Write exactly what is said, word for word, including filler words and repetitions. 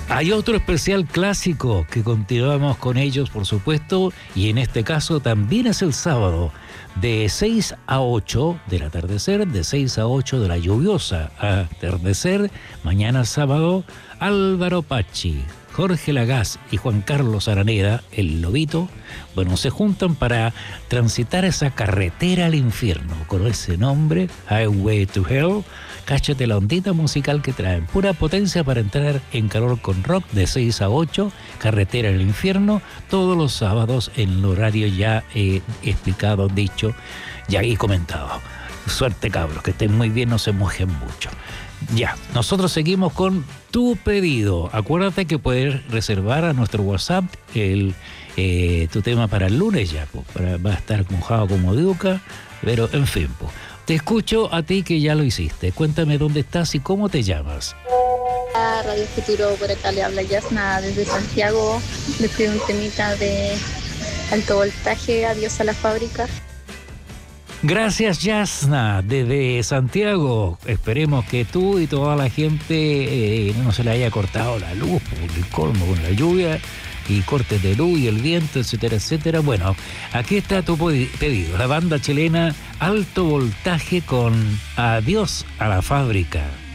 Hay otro especial clásico que continuamos con ellos, por supuesto, y en este caso también es el sábado, de seis a ocho del atardecer, de seis a ocho de la lluviosa atardecer. Mañana sábado, Álvaro Pachi, Jorge Lagaz y Juan Carlos Araneda, el Lobito, bueno, se juntan para transitar esa carretera al infierno, con ese nombre, Highway to Hell. Cáchate la ondita musical que traen, pura potencia para entrar en calor con rock de seis a ocho, carretera al infierno, todos los sábados en el horario ya eh, explicado, dicho, ya y comentado. Suerte, cabros, que estén muy bien, no se mojen mucho. Ya, nosotros seguimos con tu pedido. Acuérdate que puedes reservar a nuestro WhatsApp el, eh, tu tema para el lunes ya, pues, para, va a estar mojado como duca, pero en fin, pues. Te escucho a ti que ya lo hiciste. Cuéntame dónde estás y cómo te llamas. A Radio Futuro, por acá le habla Yasna desde Santiago. Les pido un temita de alto voltaje, Adiós a la fábrica. Gracias, Yasna, desde Santiago. Esperemos que tú y toda la gente eh, no se le haya cortado la luz por el colmo con la lluvia y cortes de luz y el viento, etcétera, etcétera. Bueno, aquí está tu pedido. La banda chilena Alto Voltaje con Adiós a la Fábrica.